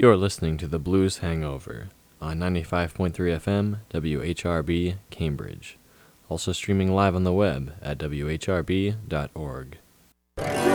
You're listening to The Blues Hangover on 95.3 FM, WHRB, Cambridge. Also streaming live on the web at whrb.org.